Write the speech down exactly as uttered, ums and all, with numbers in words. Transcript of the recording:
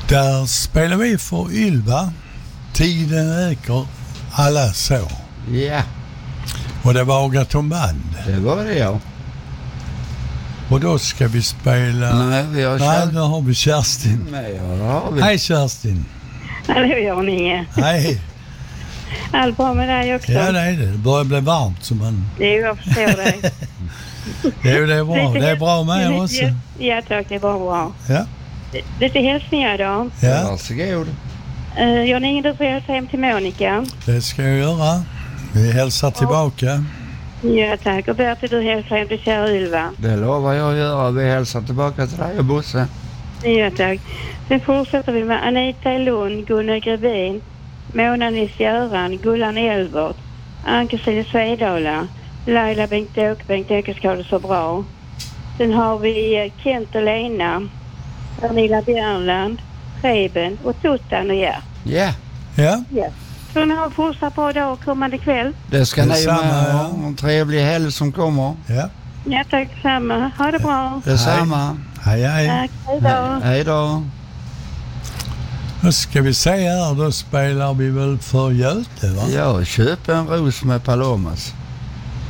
Där spelar vi för Ylva. Tiden ökar alla så. Ja. Och det var Agaton Band. Det var det, ja. Och då ska vi spela... Nej, vi har Nej, Kerstin. då har vi Kerstin. Nej, ja, det har vi. Hej Kerstin. Hallå Jan-Inge. Hej. Allt bra med dig också? Ja, det är det. Det börjar bli varmt så man... Det är ju, jag förstår dig. Det är, det är bra. Det är bra med er också. Ja tack, det är bara bra. Ja. Lite hälsningar då. Ja, Varsågod. Uh, Jan-Inge, du får hälsa hem till Monica. det ska jag göra. Vi hälsar tillbaka. Ja tack. Och Bertil, du hälsar hem till kära Ylva. Det lovar jag att göra. Vi hälsar tillbaka till dig och Bosse. Ja tack. Sen fortsätter vi med Anita i Lund, Gunnar Grebin, Mona Nils-Göran, Gullan Elvert, Ann-Kristin Svedala, Laila Bengt-Åke, Bengt-Åke ska ha det så bra. Sen har vi Kent och Lena, Pernilla Björnland, Reben och Tuttan och ja. Ja, Ja, Ja. Så ni har fortsatt bra dag och kommande kväll. det ska ni Detsamma, med ja. ha. En trevlig helg som kommer. ja. Ja tack samma. Ha det bra. Detsamma. Hej, hej. Tack. Hej då. Hej då. Då ska vi se här. Då spelar vi väl för Göte, va? Ja, köp en ros med Palomas.